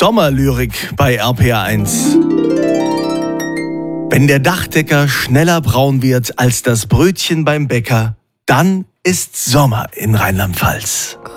Sommerlyrik bei RPR1. Wenn der Dachdecker schneller braun wird als das Brötchen beim Bäcker, dann ist Sommer in Rheinland-Pfalz.